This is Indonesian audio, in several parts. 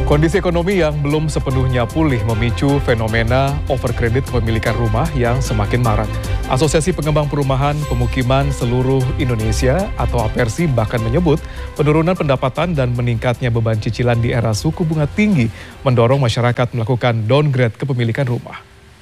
Kondisi ekonomi yang belum sepenuhnya pulih memicu fenomena overkredit kepemilikan rumah yang semakin marak. Asosiasi Pengembang Perumahan Pemukiman Seluruh Indonesia atau APERSI bahkan menyebut penurunan pendapatan dan meningkatnya beban cicilan di era suku bunga tinggi mendorong masyarakat melakukan downgrade kepemilikan rumah.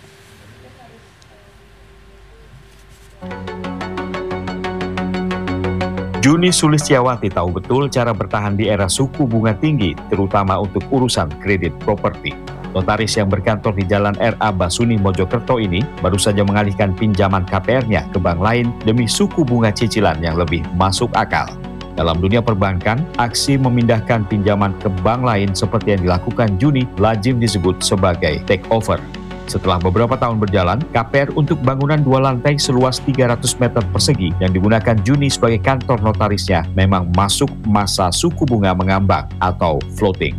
Juni Sulistiawati tahu betul cara bertahan di era suku bunga tinggi, terutama untuk urusan kredit properti. Notaris yang berkantor di Jalan R.A. Basuni, Mojokerto ini baru saja mengalihkan pinjaman KPR-nya ke bank lain demi suku bunga cicilan yang lebih masuk akal. Dalam dunia perbankan, aksi memindahkan pinjaman ke bank lain seperti yang dilakukan Juni lazim disebut sebagai takeover. Setelah beberapa tahun berjalan, KPR untuk bangunan 2 lantai seluas 300 meter persegi yang digunakan Juni sebagai kantor notarisnya memang masuk masa suku bunga mengambang atau floating.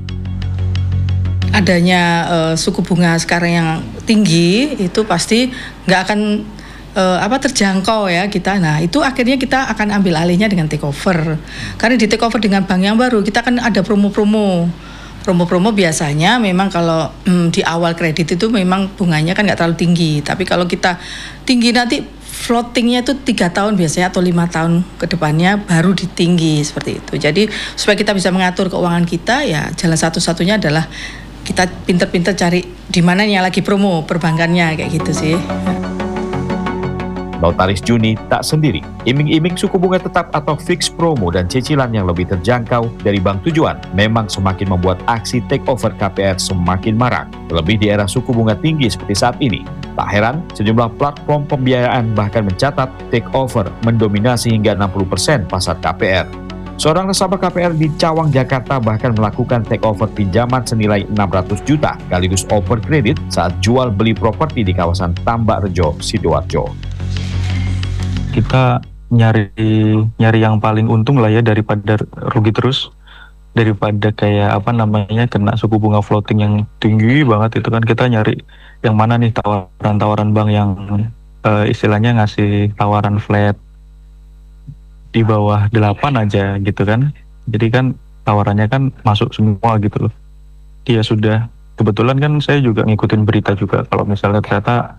Adanya suku bunga sekarang yang tinggi itu pasti nggak akan terjangkau ya kita. Nah itu akhirnya kita akan ambil alihnya dengan takeover. Karena di takeover dengan bank yang baru kita kan ada promo-promo biasanya memang kalau di awal kredit itu memang bunganya kan nggak terlalu tinggi. Tapi kalau kita tinggi nanti floatingnya itu 3 tahun biasanya atau 5 tahun ke depannya baru ditinggi seperti itu. Jadi supaya kita bisa mengatur keuangan kita ya jalan satu-satunya adalah kita pinter-pinter cari di mana yang lagi promo perbankannya kayak gitu sih. Notaris Juni tak sendiri. Iming-iming suku bunga tetap atau fix promo dan cicilan yang lebih terjangkau dari bank tujuan memang semakin membuat aksi takeover KPR semakin marak. Terlebih di era suku bunga tinggi seperti saat ini. Tak heran, sejumlah platform pembiayaan bahkan mencatat takeover mendominasi hingga 60% pasar KPR. Seorang nasabah KPR di Cawang, Jakarta bahkan melakukan takeover pinjaman senilai 600 juta sekaligus overkredit saat jual beli properti di kawasan Tambak Rejo, Sidoarjo. Kita nyari yang paling untung lah ya daripada rugi terus, daripada kayak kena suku bunga floating yang tinggi banget. Itu kan kita nyari yang mana nih tawaran bank yang istilahnya ngasih tawaran flat di bawah 8 aja gitu kan. Jadi kan tawarannya kan masuk semua gitu loh. Dia sudah, kebetulan kan saya juga ngikutin berita juga kalau misalnya ternyata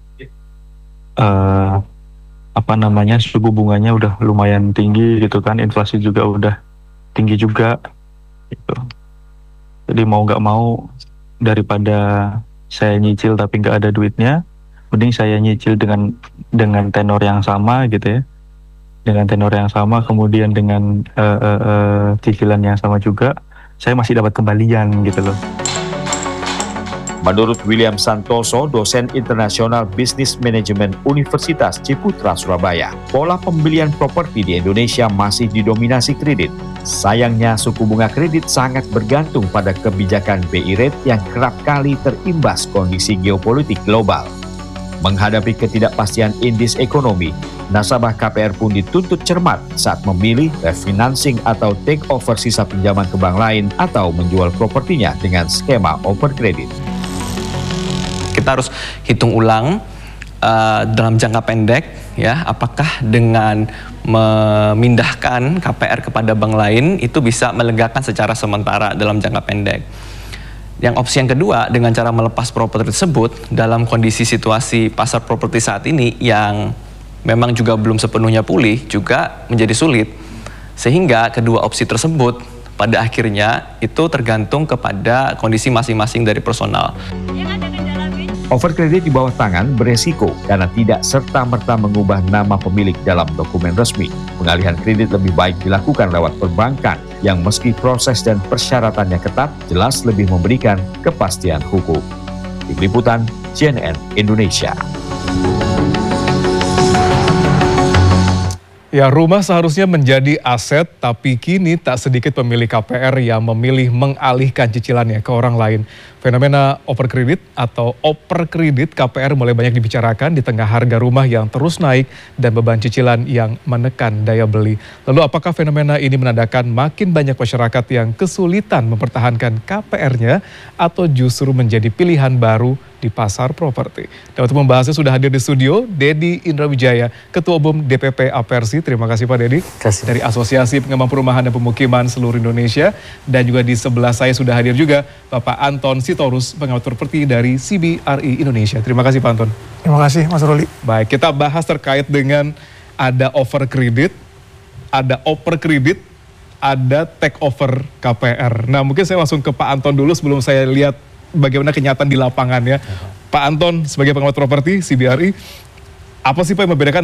suku bunganya udah lumayan tinggi gitu kan, inflasi juga udah tinggi juga gitu. Jadi mau nggak mau daripada saya nyicil tapi nggak ada duitnya, mending saya nyicil dengan tenor yang sama gitu ya, dengan tenor yang sama kemudian dengan cicilan yang sama juga, saya masih dapat kembalian gitu loh. Menurut William Santoso, dosen internasional bisnis manajemen Universitas Ciputra Surabaya, pola pembelian properti di Indonesia masih didominasi kredit. Sayangnya suku bunga kredit sangat bergantung pada kebijakan BI rate yang kerap kali terimbas kondisi geopolitik global. Menghadapi ketidakpastian indeks ekonomi, nasabah KPR pun dituntut cermat saat memilih refinancing atau take over sisa pinjaman ke bank lain atau menjual propertinya dengan skema overkredit. Kita harus hitung ulang dalam jangka pendek ya, apakah dengan memindahkan KPR kepada bank lain itu bisa melegakan secara sementara dalam jangka pendek. Yang opsi yang kedua, dengan cara melepas properti tersebut dalam kondisi situasi pasar properti saat ini yang memang juga belum sepenuhnya pulih juga menjadi sulit. Sehingga kedua opsi tersebut pada akhirnya itu tergantung kepada kondisi masing-masing dari personal. Overkredit di bawah tangan beresiko karena tidak serta-merta mengubah nama pemilik dalam dokumen resmi. Pengalihan kredit lebih baik dilakukan lewat perbankan yang meski proses dan persyaratannya ketat, jelas lebih memberikan kepastian hukum. Tim Liputan CNN Indonesia. Ya, rumah seharusnya menjadi aset, tapi kini tak sedikit pemilik KPR yang memilih mengalihkan cicilannya ke orang lain. Fenomena overkredit atau overkredit KPR mulai banyak dibicarakan di tengah harga rumah yang terus naik dan beban cicilan yang menekan daya beli. Lalu apakah fenomena ini menandakan makin banyak masyarakat yang kesulitan mempertahankan KPR-nya atau justru menjadi pilihan baru di pasar properti. Dan untuk membahasnya sudah hadir di studio Dedi Indrawijaya, Ketua Umum DPP Apersi. Terima kasih Pak Dedi. Dari Asosiasi Pengembang Perumahan dan Pemukiman Seluruh Indonesia. Dan juga di sebelah saya sudah hadir juga Bapak Anton Sitorus, pengamat properti dari CBRI Indonesia. Terima kasih Pak Anton. Terima kasih Mas Ruli. Baik, kita bahas terkait dengan ada over kredit, ada oper kredit, ada take over KPR. Nah mungkin saya langsung ke Pak Anton dulu sebelum saya lihat bagaimana kenyataan di lapangan ya. Pak Anton sebagai pengamat properti CBRI, apa sih Pak yang membedakan